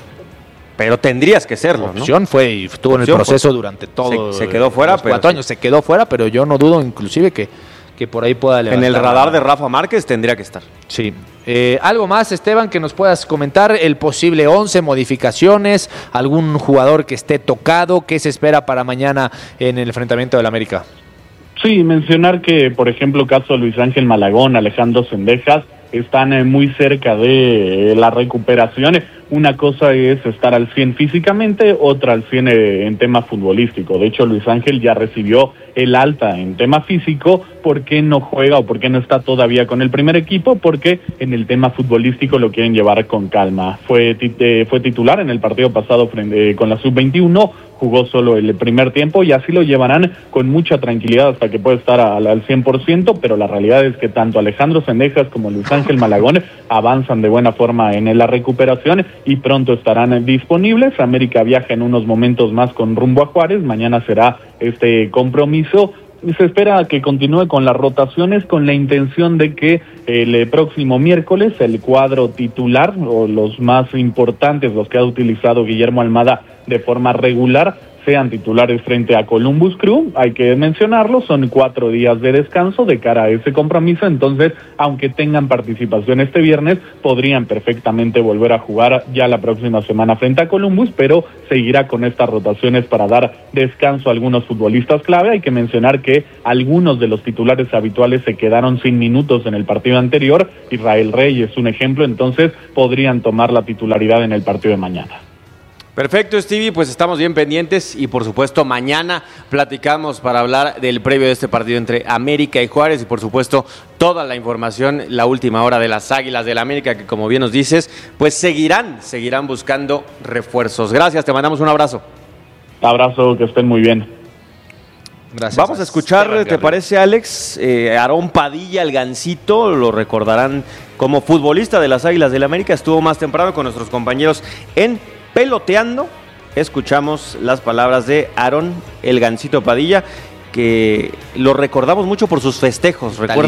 tendrías que serlo, ¿no? Opción fue y estuvo en el proceso durante todo. Se quedó fuera, pero 4 años se quedó fuera, pero yo no dudo inclusive que por ahí pueda levantar. En el radar de Rafa Márquez tendría que estar. Sí. ¿Algo más, Esteban, que nos puedas comentar? El posible 11, modificaciones, algún jugador que esté tocado, ¿qué se espera para mañana en el enfrentamiento del América? Sí, mencionar que, por ejemplo, caso Luis Ángel Malagón, Alejandro Zendejas, están muy cerca de la recuperación. Una cosa es estar al 100 físicamente, otra al 100 en tema futbolístico. De hecho, Luis Ángel ya recibió el alta en tema físico. ¿Por qué no juega o por qué no está todavía con el primer equipo? Porque en el tema futbolístico lo quieren llevar con calma. Fue titular en el partido pasado con la Sub-21, jugó solo el primer tiempo y así lo llevarán con mucha tranquilidad hasta que pueda estar al 100%, pero la realidad es que tanto Alejandro Zendejas como Luis Ángel Malagón avanzan de buena forma en la recuperación y pronto estarán disponibles. América viaja en unos momentos más con rumbo a Juárez, mañana será este compromiso. Se espera que continúe con las rotaciones con la intención de que el próximo miércoles el cuadro titular o los más importantes, los que ha utilizado Guillermo Almada de forma regular, sean titulares frente a Columbus Crew. Hay que mencionarlo, son 4 días de descanso de cara a ese compromiso, entonces aunque tengan participación este viernes, podrían perfectamente volver a jugar ya la próxima semana frente a Columbus, pero seguirá con estas rotaciones para dar descanso a algunos futbolistas clave. Hay que mencionar que algunos de los titulares habituales se quedaron sin minutos en el partido anterior. Israel Rey es un ejemplo, entonces podrían tomar la titularidad en el partido de mañana. Perfecto, Stevie, pues estamos bien pendientes y por supuesto mañana platicamos para hablar del previo de este partido entre América y Juárez y por supuesto toda la información, la última hora de las Águilas del América que como bien nos dices, pues seguirán buscando refuerzos. Gracias, te mandamos un abrazo. Abrazo, que estén muy bien. Gracias. Vamos a escuchar, ¿te parece, Alex? Aarón Padilla, el Gansito, lo recordarán como futbolista de las Águilas del América, estuvo más temprano con nuestros compañeros en Peloteando. Escuchamos las palabras de Aarón, el Gansito Padilla, que lo recordamos mucho por sus festejos.